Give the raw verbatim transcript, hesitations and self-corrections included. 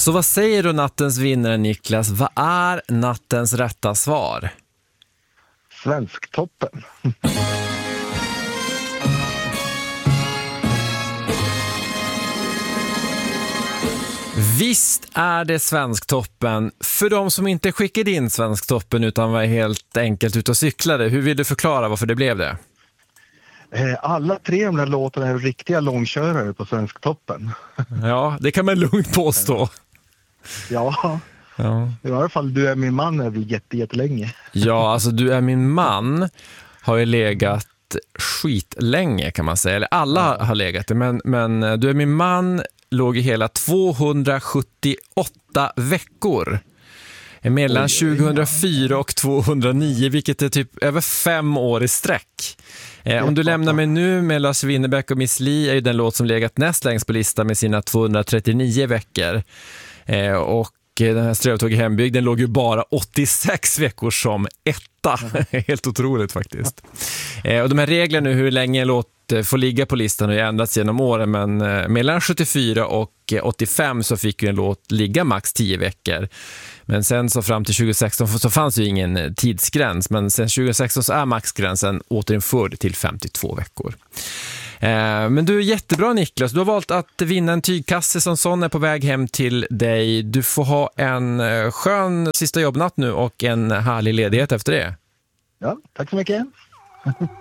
Så vad säger du nattens vinnare, Niklas? Vad är nattens rätta svar? Svensktoppen. Visst är det Svensktoppen. För de som inte skickade in Svensktoppen utan var helt enkelt ute och cyklade, hur vill du förklara varför det blev det? Alla tre av de där låtarna är riktiga långkörare på Svensktoppen. Ja, det kan man lugnt påstå. Ja, ja. I alla fall Du är min man är väl jätte, jättelänge. Ja, alltså Du är min man har ju legat skitlänge kan man säga. Eller alla ja. har legat det, men, men Du är min man låg i hela tvåhundrasjuttioåtta veckor. Mellan tjugohundrafyra och tvåhundranio, vilket är typ över fem år i sträck. Eh, om du lämnar mig nu med Lars Winnerbäck och Miss Li är ju den låt som legat näst längst på listan med sina tvåhundratrettionio veckor. Eh, och den här Strövtåg i hembygden låg ju bara åttiosex veckor som etta. Helt otroligt faktiskt. Eh, och de här reglerna nu hur länge en låt får ligga på listan har ju ändrats genom åren, men eh, mellan sjuttiofyra och åttiofem så fick ju en låt ligga max tio veckor. Men sen så fram till tjugohundrasexton så fanns ju ingen tidsgräns, men sen tjugohundrasexton så är maxgränsen återinförd till femtiotvå veckor. Eh, men du är jättebra, Niklas. Du har valt att vinna en tygkasse som sån är på väg hem till dig. Du får ha en eh, skön sista jobbnatt nu och en härlig ledighet efter det. Ja, tack så mycket.